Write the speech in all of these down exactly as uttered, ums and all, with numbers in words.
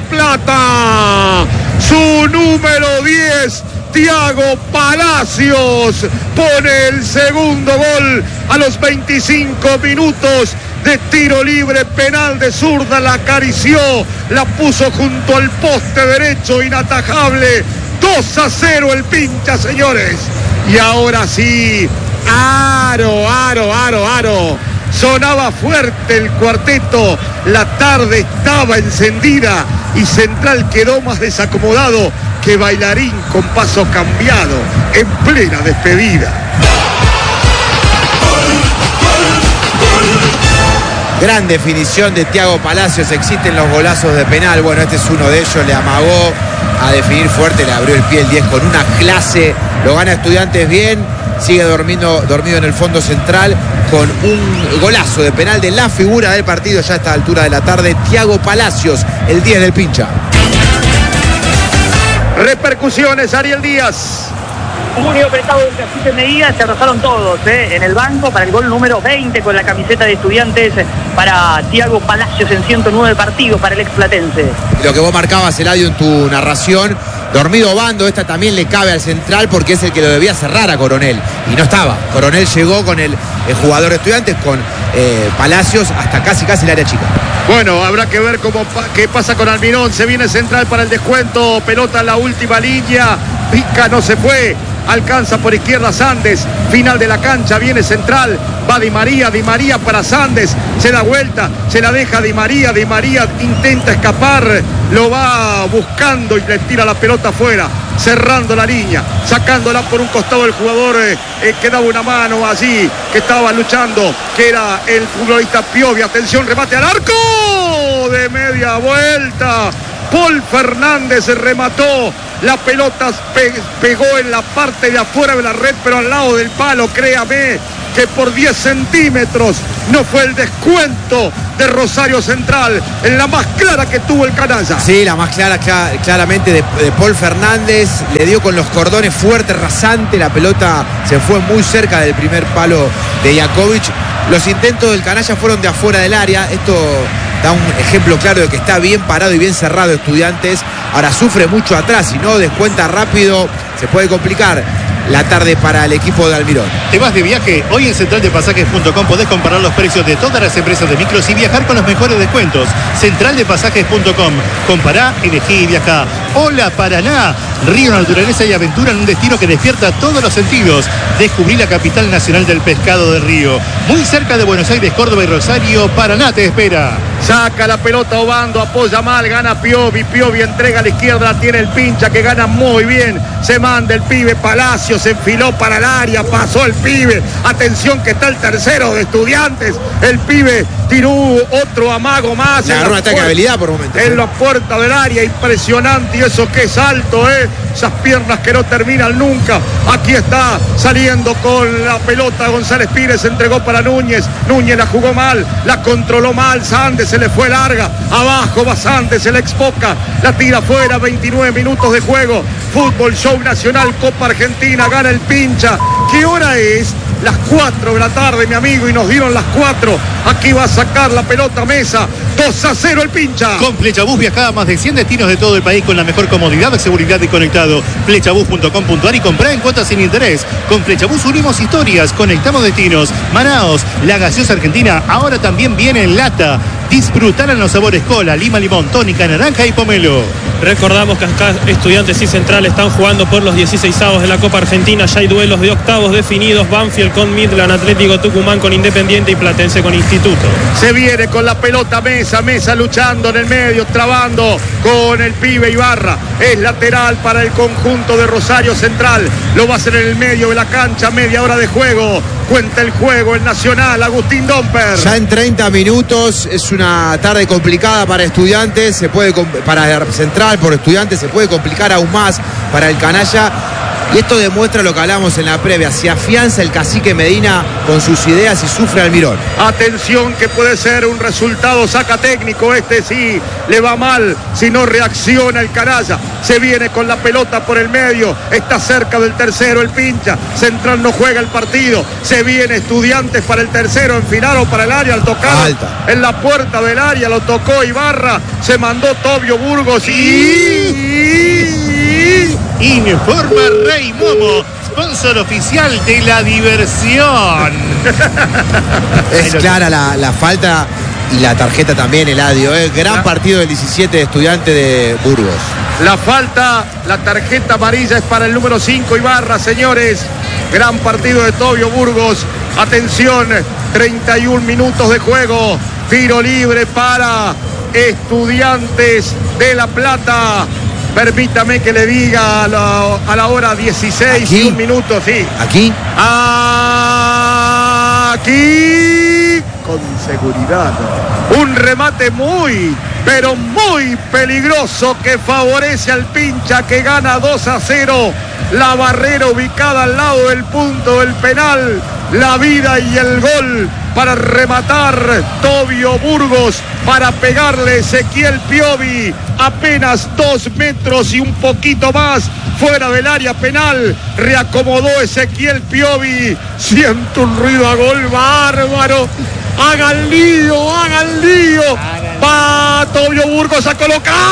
Plata. Su número diez, Thiago Palacios, pone el segundo gol a los veinticinco minutos de tiro libre penal de zurda, la acarició, la puso junto al poste derecho, inatajable. dos a cero el Pincha, señores. Y ahora sí, aro, aro, aro, aro. Sonaba fuerte el cuarteto, la tarde estaba encendida y Central quedó más desacomodado que bailarín con paso cambiado en plena despedida. Gran definición de Thiago Palacios. Existen los golazos de penal. Bueno, este es uno de ellos. Le amagó a definir fuerte. Le abrió el pie el diez con una clase. Lo gana Estudiantes bien. Sigue dormido, dormido en el fondo central con un golazo de penal de la figura del partido ya a esta altura de la tarde. Thiago Palacios, el diez del Pincha. Repercusiones, Ariel Díaz. Muy apretado el Cacique Medina, se arrojaron todos ¿eh? en el banco para el gol número veinte con la camiseta de Estudiantes para Thiago Palacios en ciento nueve partidos para el explatense. Lo que vos marcabas, Eladio, en tu narración, dormido Bando, esta también le cabe al Central porque es el que lo debía cerrar a Coronel y no estaba. Coronel llegó con el, el jugador de Estudiantes, con eh, Palacios hasta casi casi el área chica. Bueno, habrá que ver cómo qué pasa con Almirón. Se viene Central para el descuento, pelota en la última línea, pica, no se fue. Alcanza por izquierda Sandes, final de la cancha, viene Central, va Di María, Di María para Sandes, se da vuelta, se la deja Di María, Di María intenta escapar, lo va buscando y le tira la pelota afuera, cerrando la línea, sacándola por un costado el jugador eh, eh, que daba una mano allí, que estaba luchando, que era el futbolista Piovi. Atención, remate al arco de media vuelta. Paul Fernández remató, la pelota pe pegó en la parte de afuera de la red, pero al lado del palo, créame que por diez centímetros no fue el descuento de Rosario Central, en la más clara que tuvo el canalla. Sí, la más clara, clara claramente de, de Paul Fernández, le dio con los cordones fuerte, rasante, la pelota se fue muy cerca del primer palo de Jakovic. Los intentos del canalla fueron de afuera del área, esto da un ejemplo claro de que está bien parado y bien cerrado Estudiantes. Ahora sufre mucho atrás, si no descuenta rápido, se puede complicar la tarde para el equipo de Almirón. ¿Te vas de viaje? Hoy en central de pasajes punto com podés comparar los precios de todas las empresas de micros y viajar con los mejores descuentos. central de pasajes punto com. Compará, elegí y viajá. Hola Paraná, río, naturaleza y aventura en un destino que despierta todos los sentidos. Descubrí la capital nacional del pescado del río. Muy cerca de Buenos Aires, Córdoba y Rosario, Paraná te espera. Saca la pelota Obando, apoya mal, gana Piovi, Piovi entrega a la izquierda, la tiene el Pincha que gana muy bien, se manda el pibe Palacio, se enfiló para el área, pasó el pibe, atención que está el tercero de Estudiantes, el pibe tiró otro amago más. Le agarró un ataque de habilidad por momentos. En la puerta del área, impresionante, y eso que es alto, ¿eh? Esas piernas que no terminan nunca. Aquí está saliendo con la pelota González Pires, entregó para Núñez, Núñez la jugó mal, la controló mal, Sandes se le fue larga, abajo va Sandes, el ex Boca, la tira fuera, veintinueve minutos de juego, Fútbol Show Nacional, Copa Argentina, gana el Pincha. ¿Qué hora es? Las cuatro de la tarde, mi amigo, y nos dieron las cuatro. Aquí va a sacar la pelota Mesa. dos a cero el Pincha. Con Flechabús viajá a más de cien destinos de todo el país con la mejor comodidad, seguridad y conectado. Flechabús punto com punto ar y comprá en cuotas sin interés. Con Flechabús unimos historias, conectamos destinos. Manaos, la gaseosa argentina, ahora también viene en lata. Disfrutar en los sabores cola, lima, limón, tónica, naranja y pomelo. Recordamos que acá Estudiantes y Central están jugando por los dieciseisavos de la Copa Argentina. Ya hay duelos de octavos definidos. Banfield con Midland, Atlético Tucumán con Independiente y Platense con Instituto. Se viene con la pelota Mesa, Mesa luchando en el medio, trabando con el pibe Ibarra. Es lateral para el conjunto de Rosario Central. Lo va a hacer en el medio de la cancha, media hora de juego. Cuenta el juego, el Nacional, Agustín Domper. Ya en treinta minutos, es una tarde complicada para Estudiantes, se puede para Central, por Estudiantes, se puede complicar aún más para el canalla. Y esto demuestra lo que hablamos en la previa. Se afianza el cacique Medina con sus ideas y sufre Almirón. Atención que puede ser un resultado saca técnico. Este sí le va mal si no reacciona el canalla. Se viene con la pelota por el medio. Está cerca del tercero el pincha. Central no juega el partido. Se viene Estudiantes para el tercero. Enfilaron para el área al tocar. Alta. En la puerta del área lo tocó Ibarra. Se mandó Tobio Burgos y... Informa Rey Momo, sponsor oficial de la diversión. Es clara la, la falta y la tarjeta también, Eladio. ¿eh? Gran la... partido del diecisiete de Estudiantes de Burgos. La falta, la tarjeta amarilla es para el número cinco Ibarra, señores. Gran partido de Tobio Burgos. Atención, treinta y un minutos de juego. Tiro libre para Estudiantes de La Plata. Permítame que le diga a la, a la hora dieciséis y un minuto, sí. ¿Aquí? Aquí, con seguridad. Un remate muy, pero muy peligroso que favorece al pincha que gana dos a cero. La barrera ubicada al lado del punto del penal. La vida y el gol para rematar Tobio Burgos, para pegarle Ezequiel Piovi apenas dos metros y un poquito más fuera del área penal. Reacomodó Ezequiel Piovi. Siento un ruido a gol bárbaro. Hagan lío, hagan lío. Va Tobio Burgos a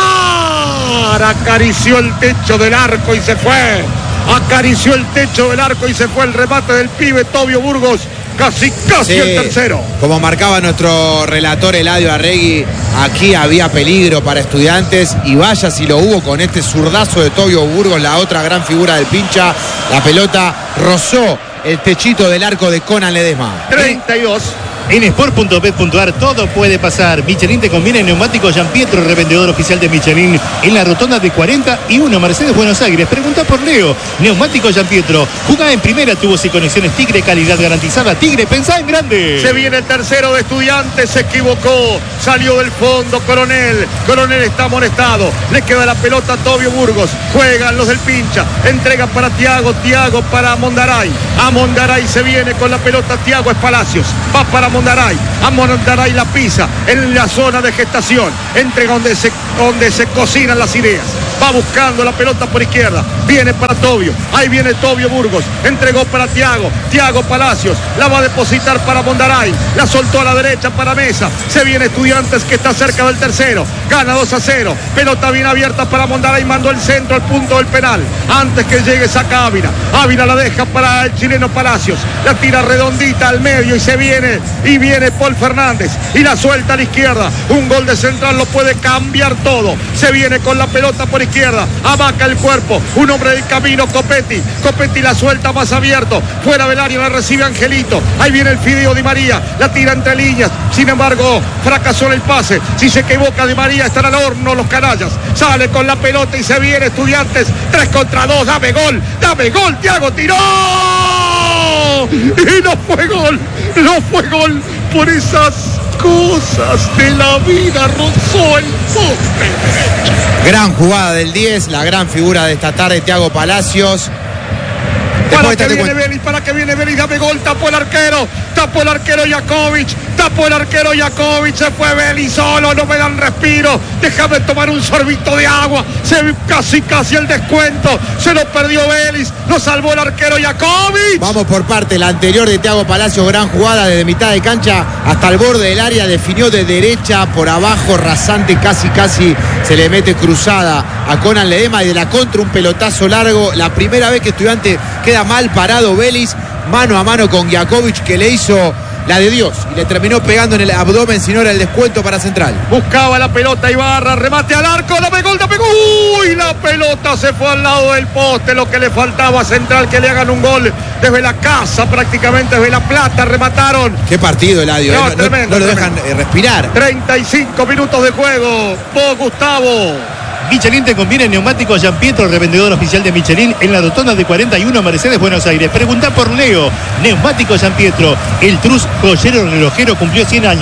colocar. Acarició el techo del arco y se fue. Acarició el techo del arco y se fue el remate del pibe Tobio Burgos. Casi, casi sí, el tercero. Como marcaba nuestro relator Eladio Arregui, aquí había peligro para Estudiantes y vaya si lo hubo con este zurdazo de Tobio Burgos, la otra gran figura del pincha. La pelota rozó el techito del arco de Conan Ledesma. treinta y dos. En sport punto bet punto ar todo puede pasar. Michelin te conviene en neumáticos Gianpietro, revendedor oficial de Michelin en la rotonda de cuarenta y uno Mercedes Buenos Aires. Pregunta por Leo. Neumáticos Gianpietro. Jugá en primera, tubos y conexiones Tigre, calidad garantizada. Tigre, pensá en grande. Se viene el tercero de Estudiantes, se equivocó. Salió del fondo Coronel. Coronel está amonestado. Le queda la pelota a Tobio Burgos. Juegan los del pincha. Entrega para Tiago. Tiago para Mondaray. A Mondaray se viene con la pelota. Tiago es Palacios. Va para Mondaray, a Mondaray la pisa en la zona de gestación, entre donde se, donde se cocinan las ideas. Va buscando la pelota por izquierda, viene para Tobio, ahí viene Tobio Burgos, entregó para Tiago, Tiago Palacios, la va a depositar para Mondaray, la soltó a la derecha para Mesa, se viene Estudiantes que está cerca del tercero, gana dos a cero, pelota bien abierta para Mondaray, mandó el centro al punto del penal, antes que llegue saca Ávila, Ávila la deja para el chileno Palacios, la tira redondita al medio y se viene, y viene Paul Fernández, y la suelta a la izquierda, un gol de Central lo puede cambiar todo, se viene con la pelota por izquierda, amaca el cuerpo, un hombre del camino, Copetti, Copetti la suelta más abierto, fuera del área la recibe Angelito, ahí viene el Fideo Di María, la tira entre líneas, sin embargo fracasó en el pase, si se equivoca Di María estará al horno los canallas, sale con la pelota y se viene Estudiantes, tres contra dos, dame gol, dame gol, Tiago tiró, y no fue gol, no fue gol, por esas cosas de la vida rozó el poste derecho. Gran jugada del diez, la gran figura de esta tarde, Tiago Palacios. Para que viene Vélez, para que viene Vélez, dame gol, tapó el arquero, tapó el arquero Jakovic, tapó el arquero Jakovic, se fue Vélez solo, no me dan respiro, déjame tomar un sorbito de agua, se casi casi el descuento, se lo perdió Vélez, lo salvó el arquero Jakovic. Vamos por parte, la anterior de Tiago Palacios, gran jugada desde mitad de cancha hasta el borde del área, definió de derecha por abajo, rasante, casi casi se le mete cruzada a Conan Ledesma y de la contra un pelotazo largo, la primera vez que Estudiante queda mal parado Vélez, mano a mano con Jakovic que le hizo la de Dios y le terminó pegando en el abdomen, si no era el descuento para Central. Buscaba la pelota Ibarra, remate al arco, dame gol, dame gol, uy, la pelota se fue al lado del poste, lo que le faltaba a Central que le hagan un gol desde la casa, prácticamente desde La Plata, remataron. Qué partido, Eladio, no, eh, no, tremendo, no lo tremendo. dejan eh, respirar. treinta y cinco minutos de juego, vos Gustavo. Michelin te conviene en neumáticos Gianpietro, revendedor oficial de Michelin en la rotonda de cuarenta y uno Mercedes Buenos Aires. Pregunta por Leo. Neumáticos Gianpietro, el trus joyero relojero cumplió cien años.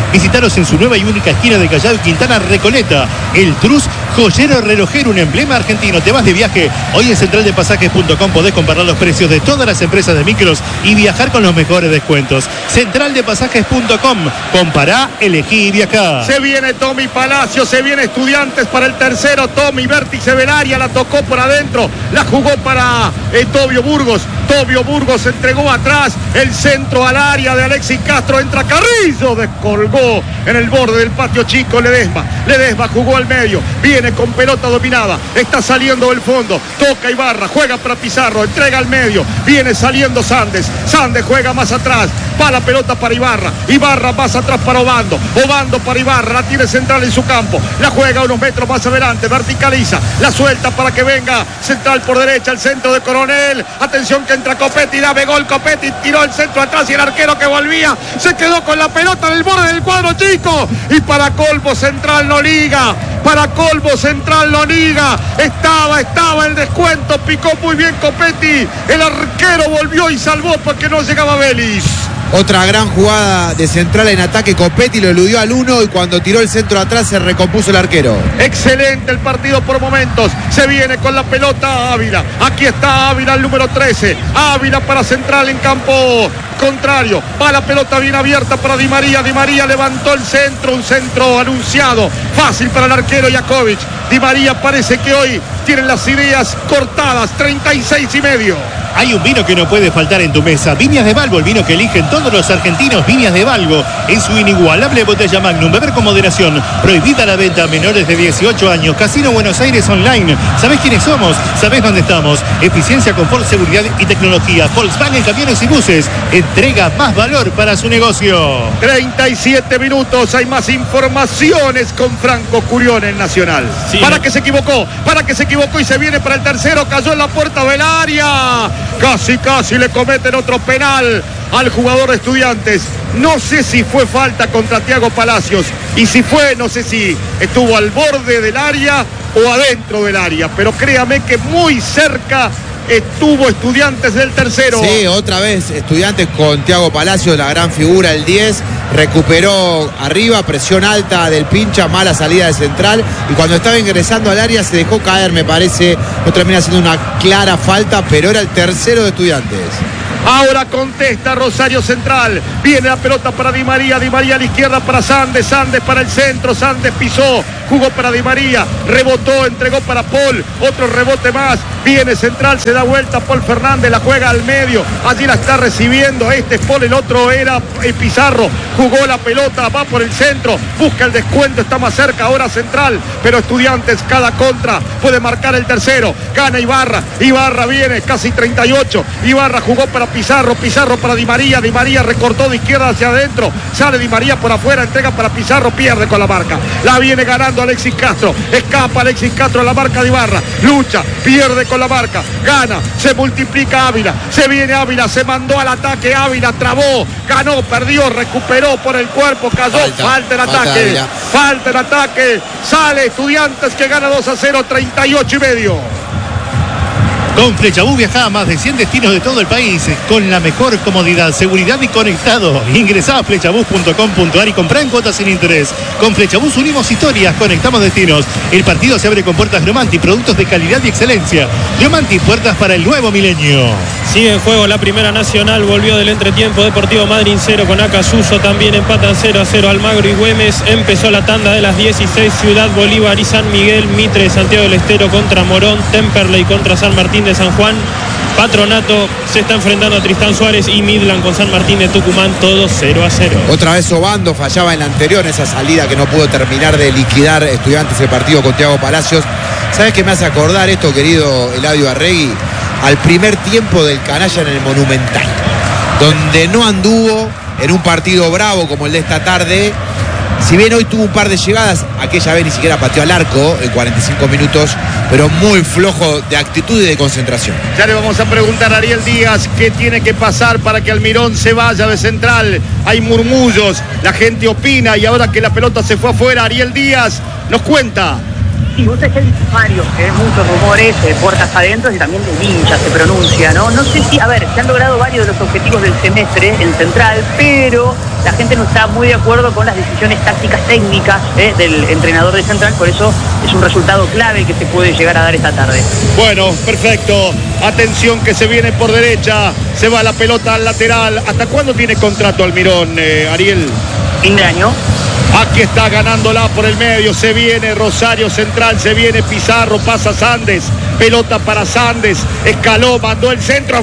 Visítalos en su nueva y única esquina de Callao y Quintana Recoleta. El Trus Joyero Relojero, un emblema argentino. Te vas de viaje. Hoy en central de pasajes punto com podés comparar los precios de todas las empresas de micros y viajar con los mejores descuentos. central de pasajes punto com. Compará, elegí y viajá. Se viene Tommy Palacio, se viene Estudiantes para el tercero. Tommy, vértice del área, la tocó por adentro, la jugó para eh, Tobio Burgos. Tobio Burgos entregó atrás el centro al área de Alexis Castro. Entra Carrillo, descolgó en el borde del patio chico Ledesma. Ledesma jugó al medio, viene con pelota dominada, está saliendo del fondo, toca Ibarra, juega para Pizarro, entrega al medio, viene saliendo Sandes. Sandes juega más atrás, va la pelota para Ibarra. Ibarra más atrás para Obando. Obando para Ibarra, la tiene central en su campo. La juega unos metros más adelante, verticaliza, la suelta para que venga central por derecha, el centro de Coronel. Atención que entra Copetti, dame gol Copetti, tiró el centro atrás y el arquero que volvía se quedó con la pelota en el borde del cuadro chico. Y para colmo Central no liga. Para colmo Central no liga. Estaba, estaba el descuento, picó muy bien Copetti. El arquero volvió y salvó porque no llegaba Vélez. Otra gran jugada de Central en ataque. Copetti lo eludió al uno y cuando tiró el centro atrás se recompuso el arquero. Excelente el partido por momentos. Se viene con la pelota Ávila. Aquí está Ávila, el número trece. Ávila para Central en campo contrario. Va la pelota bien abierta para Di María. Di María levantó el centro. Un centro anunciado. Fácil para el arquero Jakovic. Di María parece que hoy tienen las ideas cortadas. treinta y seis y medio. Hay un vino que no puede faltar en tu mesa. Viñas de Balbo, el vino que eligen todos los argentinos. Viñas de Balbo, en su inigualable botella Magnum. Beber con moderación. Prohibida la venta a menores de dieciocho años. Casino Buenos Aires Online. ¿Sabés quiénes somos? ¿Sabés dónde estamos? Eficiencia, confort, seguridad y tecnología. Volkswagen Camiones y Buses. Entrega más valor para su negocio. treinta y siete minutos. Hay más informaciones con Franco Curión en Nacional. Sí, para que se equivocó. Para que se equivocó y se viene para el tercero. Cayó en la puerta del área. Casi, casi le cometen otro penal al jugador de Estudiantes. No sé si fue falta contra Thiago Palacios. Y si fue, no sé si estuvo al borde del área o adentro del área. Pero créame que muy cerca estuvo Estudiantes del tercero. Sí, otra vez Estudiantes con Thiago Palacios, la gran figura, el diez. Recuperó arriba, presión alta del pincha, mala salida de Central. Y cuando estaba ingresando al área se dejó caer, me parece. No termina siendo una clara falta, pero era el tercero de Estudiantes. Ahora contesta Rosario Central. Viene la pelota para Di María. Di María a la izquierda para Sandes. Sandes para el centro. Sandes pisó. Jugó para Di María. Rebotó. Entregó para Paul. Otro rebote más. Viene Central. Se da vuelta Paul Fernández. La juega al medio. Allí la está recibiendo. Este es Paul. El otro era Pizarro. Jugó la pelota. Va por el centro. Busca el descuento. Está más cerca ahora Central. Pero Estudiantes cada contra. Puede marcar el tercero. Gana Ibarra. Ibarra viene. Casi treinta y ocho. Ibarra jugó para Pizarro, Pizarro para Di María, Di María recortó de izquierda hacia adentro, sale Di María por afuera, entrega para Pizarro, pierde con la marca, la viene ganando Alexis Castro, escapa Alexis Castro a la marca de Ibarra, lucha, pierde con la marca, gana, se multiplica Ávila, se viene Ávila, se mandó al ataque Ávila, trabó, ganó, perdió, recuperó por el cuerpo, cayó, falta, falta el ataque, falta, falta el ataque, sale Estudiantes que gana dos a cero, treinta y ocho y medio. Con Flechabús viaja a más de cien destinos de todo el país con la mejor comodidad, seguridad y conectado. Ingresá a flechabús punto com punto ar y comprá en cuotas sin interés. Con Flechabús unimos historias, conectamos destinos. El partido se abre con puertas Gliomanti, productos de calidad y excelencia. Gliomanti, puertas para el nuevo milenio. Sigue en juego la Primera Nacional, volvió del entretiempo Deportivo Madryn cero con Acasuso, también empatan cero a cero Almagro y Güemes. Empezó la tanda de las dieciséis, Ciudad Bolívar y San Miguel, Mitre, Santiago del Estero contra Morón, Temperley contra San Martín de San Juan, Patronato se está enfrentando a Tristán Suárez y Midland con San Martín de Tucumán, todos cero a cero. Otra vez Obando fallaba en la anterior, esa salida que no pudo terminar de liquidar Estudiantes el partido con Thiago Palacios. ¿Sabes qué me hace acordar esto, querido Eladio Arregui? Al primer tiempo del Canalla en el Monumental, donde no anduvo en un partido bravo como el de esta tarde. Si bien hoy tuvo un par de llegadas, aquella vez ni siquiera pateó al arco en cuarenta y cinco minutos, pero muy flojo de actitud y de concentración. Ya le vamos a preguntar a Ariel Díaz qué tiene que pasar para que Almirón se vaya de Central. Hay murmullos, la gente opina y ahora que la pelota se fue afuera, Ariel Díaz nos cuenta. sí, vos sabés que hay varios, eh, muchos rumores, eh, puertas adentro y también de hinchas se pronuncia, ¿no? No sé si, a ver, se han logrado varios de los objetivos del semestre en Central, pero la gente no está muy de acuerdo con las decisiones tácticas técnicas eh, del entrenador de Central, por eso es un resultado clave que se puede llegar a dar esta tarde. Bueno, perfecto. Atención que se viene por derecha, se va la pelota al lateral. ¿Hasta cuándo tiene contrato Almirón, eh, Ariel? Fin de año. Aquí está ganándola por el medio, se viene Rosario Central, se viene Pizarro, pasa Sandes, pelota para Sandes, escaló, mandó el centro, ¡es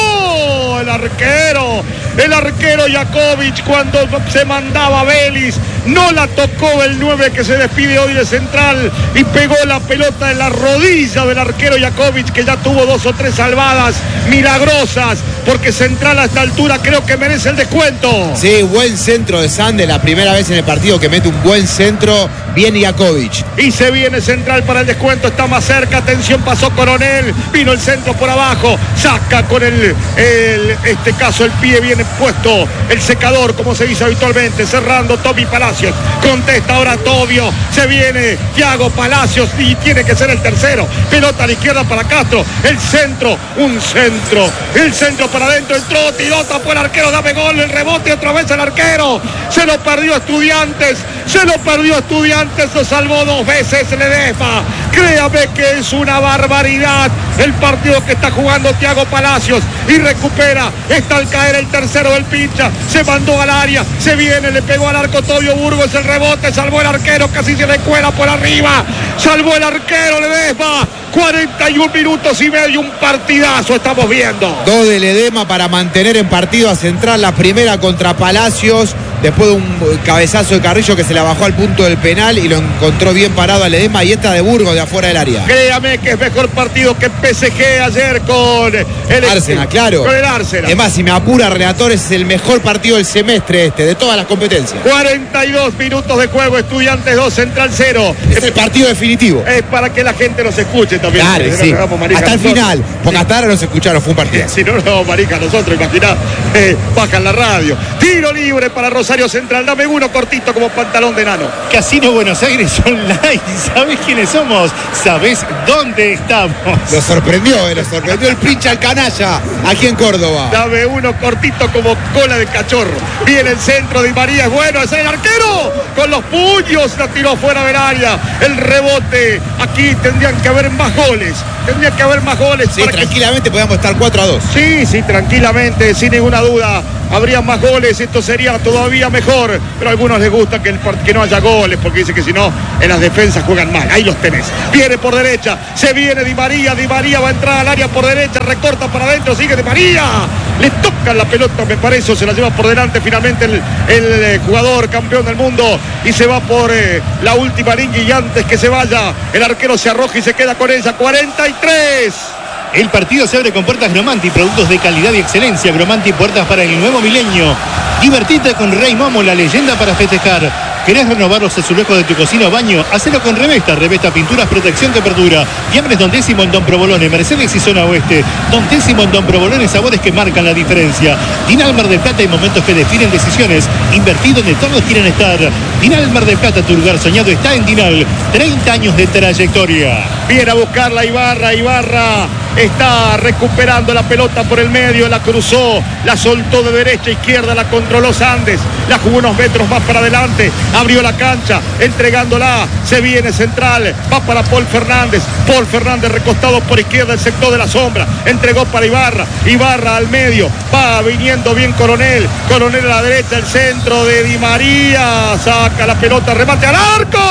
bueno! El arquero, el arquero Jakovic cuando se mandaba Vélez, no la tocó el nueve que se despide hoy de Central y pegó la pelota en la rodilla del arquero Jakovic, que ya tuvo dos o tres salvadas milagrosas, porque Central a esta altura creo que merece el descuento. Sí, buen centro de Sandes, la primera vez en el partido que mete un buen centro, bien Jakovic. Y se viene Central para el descuento, está más cerca, atención, pasó Coronel, vino el centro por abajo, saca con el, el este caso el pie viene puesto, el secador como se dice habitualmente, cerrando Tommy Palacios, contesta ahora Tobio, se viene Thiago Palacios y tiene que ser el tercero, pelota a la izquierda para Castro, el centro, un centro, el centro para adentro, entró, tiró, tapó el arquero, dame gol, el rebote otra vez el arquero, se lo perdió Estudiantes, se lo perdió Estudiantes, lo salvó dos veces Ledesma, créame que es una barbaridad el partido que está jugando Thiago Palacios y recupera, está al caer el tercero del pincha, se mandó al área, se viene, le pegó al arco Tobio Burgos, el rebote, salvó el arquero, casi se le cuela por arriba, salvó el arquero Ledesma, cuarenta y un minutos y medio, un partidazo estamos viendo. Dos de Ledesma para mantener en partido a Central, la primera contra Palacios, después de un cabezazo de Carrillo que se la bajó al punto del penal y lo encontró bien parado a Ledesma, y esta de Burgos de afuera del área. Créame que es mejor partido que P S G ayer con el Arsenal, claro. Con el Arsenal. Es más, si me apura, relator, es el mejor partido del semestre este, de todas las competencias. cuarenta y dos minutos de juego, Estudiantes dos, Central cero. Es el partido definitivo. Es para que la gente nos escuche también. Dale, si sí. no, hagamos, marica, hasta el nosotros. final, porque hasta ahora no se escucharon, fue un partido. Si no, no, marica, nosotros, imaginá, eh, bajan la radio. Tiro libre para Rosario Central, dame uno cortito como pantalón de nano. Casino Buenos Aires Online, ¿sabés quiénes somos? ¿Sabés dónde estamos? Lo sorprendió, eh, lo sorprendió el pincha al canalla aquí en Córdoba. Dame uno cortito como cola de cachorro. Viene el centro de María, es bueno, es el arquero. Con los puños la tiró fuera del área. El rebote, aquí tendrían que haber más goles. Tendría que haber más goles. Sí, para tranquilamente que... podemos estar cuatro a dos. Sí, sí, tranquilamente, sin ninguna duda. Habría más goles, esto sería todavía mejor. Pero a algunos les gusta que, el, que no haya goles, porque dice que si no, en las defensas juegan mal. Ahí los tenés. Viene por derecha, se viene Di María. Di María va a entrar al área por derecha, recorta para adentro, sigue Di María. Le tocan la pelota, me parece, o se la lleva por delante finalmente el, el eh, jugador campeón del mundo. Y se va por eh, la última línea, y antes que se vaya, el arquero se arroja y se queda con ella. cuarenta y tres. El partido se abre con puertas Gromanti, productos de calidad y excelencia. Gromanti, puertas para el nuevo milenio. Divertite con Rey Momo, la leyenda para festejar. ¿Querés renovar los azulejos de tu cocina o baño? Hacelo con Revesta. Revesta Pinturas, protección que perdura. Fiambres Don Décimo en Don Provolone, Mercedes y Zona Oeste. Don Décimo en Don Provolone, sabores que marcan la diferencia. Dinal Mar del Plata, hay momentos que definen decisiones. Invertí donde todos quieren estar. Dinal Mar del Plata, tu lugar soñado está en Dinal. treinta años de trayectoria. Viene a buscarla Ibarra, Ibarra está recuperando la pelota por el medio, la cruzó, la soltó de derecha a izquierda, la controló Sandes, la jugó unos metros más para adelante, abrió la cancha, entregándola, se viene Central, va para Paul Fernández, Paul Fernández recostado por izquierda, el sector de la sombra, entregó para Ibarra, Ibarra al medio, va viniendo bien Coronel, Coronel a la derecha, el centro de Di María, saca la pelota, remate al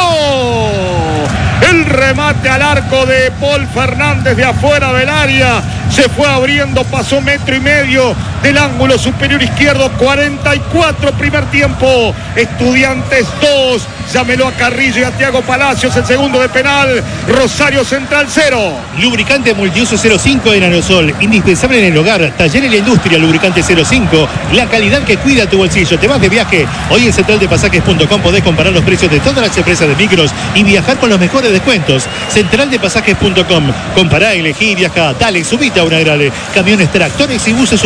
arco. El remate al arco de Paul Fernández de afuera del área. Se fue abriendo, pasó metro y medio del ángulo superior izquierdo. cuarenta y cuatro primer tiempo. Estudiantes dos. Llámelo a Carrillo y a Thiago Palacios. El segundo de penal. Rosario Central cero. Lubricante multiuso cero cinco en aerosol. Indispensable en el hogar. Taller en la industria. Lubricante cero cinco. La calidad que cuida tu bolsillo. Te vas de viaje. Hoy en central de pasajes punto com podés comparar los precios de todas las empresas de micros y viajar con los mejores descuentos. central de pasajes punto com. Compará, elegí y viaja. Dale, subite a una grale. Camiones, tractores y buses urbanos.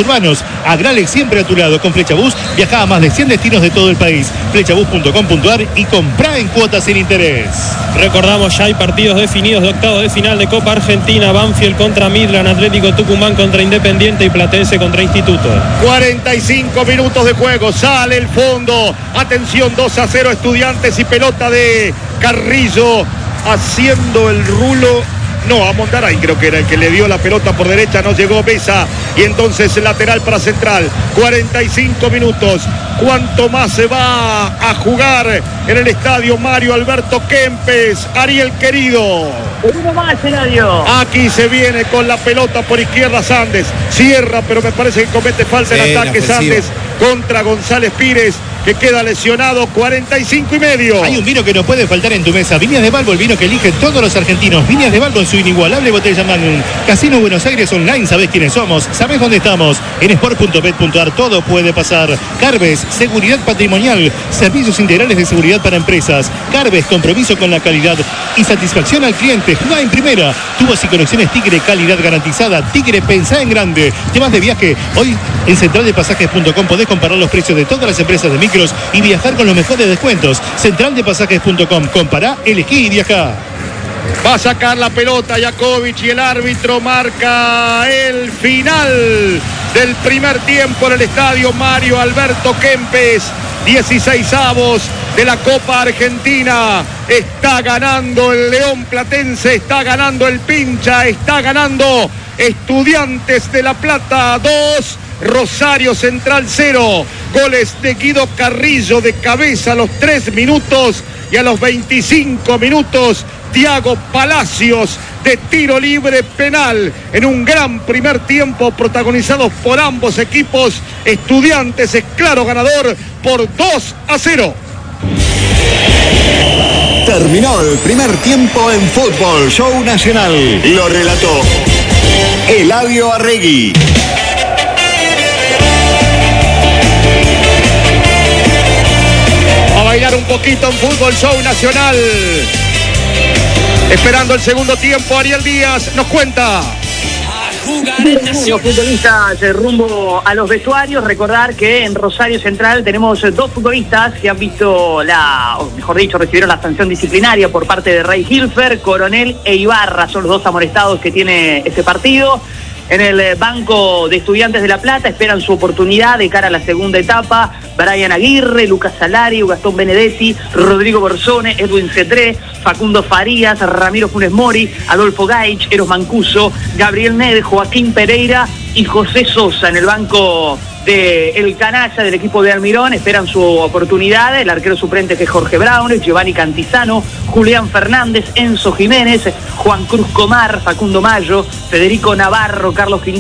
Bus. Agrale siempre a tu lado. Con Flechabus viaja a más de cien destinos de todo el país. Flechabus punto com punto ar y comprá en cuotas sin interés. Recordamos, ya hay partidos definidos de octavos de final de Copa Argentina. Banfield contra Midland, Atlético Tucumán contra Independiente y Platense contra Instituto. cuarenta y cinco minutos de juego, sale el fondo. Atención, dos a cero Estudiantes y pelota de Carrillo haciendo el rulo. No, a Mondaray creo que era el que le dio la pelota por derecha, no llegó Mesa y entonces lateral para Central. cuarenta y cinco minutos. ¿Cuánto más se va a jugar en el estadio Mario Alberto Kempes? Ariel querido. Uno más, Eladio. Aquí se viene con la pelota por izquierda Sandes. Cierra, pero me parece que comete falta en Sí, ataque la ofensiva. Sandes contra González Pires, que queda lesionado. cuarenta y cinco y medio. Hay un vino que no puede faltar en tu mesa. Viñas de Balbo, el vino que eligen todos los argentinos. Viñas de Balbo en su inigualable botella Magnum. Casino Buenos Aires Online, sabés quiénes somos, sabés dónde estamos. En sport punto bet punto ar todo puede pasar. Carbes, seguridad patrimonial, servicios integrales de seguridad para empresas. Carbes, compromiso con la calidad y satisfacción al cliente. Jugá en primera. Tubos y conexiones Tigre, calidad garantizada. Tigre, pensá en grande. Temas de viaje. Hoy en central de pasajes punto com podés comparar los precios de todas las empresas de micros y viajar con los mejores descuentos. central de pasajes punto com. Compará, elegí y viajá. Va a sacar la pelota Jakovic y el árbitro marca el final del primer tiempo en el estadio Mario Alberto Kempes. dieciseisavos de la Copa Argentina. Está ganando el León Platense, está ganando el Pincha, está ganando Estudiantes de La Plata dos, Rosario Central cero. Goles de Guido Carrillo de cabeza a los tres minutos y a los veinticinco minutos Thiago Palacios de tiro libre penal en un gran primer tiempo protagonizados por ambos equipos. Estudiantes es claro ganador por dos a cero. Terminó el primer tiempo en Fútbol Show Nacional. Lo relató Eladio Arregui. A bailar un poquito en Fútbol Show Nacional. Esperando el segundo tiempo, Ariel Díaz nos cuenta. Los futbolistas eh, rumbo a los vestuarios. Recordar que en Rosario Central tenemos eh, dos futbolistas que han visto la, o mejor dicho, recibieron la sanción disciplinaria por parte de Rey Hilfer. Coronel e Ibarra son los dos amonestados que tiene este partido. En el banco de Estudiantes de La Plata esperan su oportunidad de cara a la segunda etapa. Brian Aguirre, Lucas Salario, Gastón Benedetti, Rodrigo Borsone, Edwin Cetré, Facundo Farías, Ramiro Funes Mori, Adolfo Gaich, Eros Mancuso, Gabriel Ned, Joaquín Pereira y José Sosa. En el banco de El Canalla del equipo de Almirón esperan su oportunidad el arquero suplente que es Jorge Brown, Giovanni Cantizano, Julián Fernández, Enzo Jiménez, Juan Cruz Comar, Facundo Mayo, Federico Navarro, Carlos Quintana.